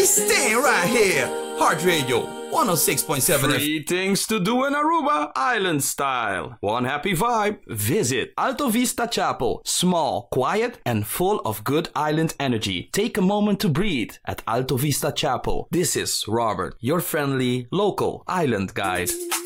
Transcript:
We stay right here. Heart Radio 106.7 Three things to do in Aruba, island style. One happy vibe. Visit Alto Vista Chapel. Small, quiet, and full of good island energy. Take a moment to breathe at Alto Vista Chapel. This is Robert, your friendly local island guide.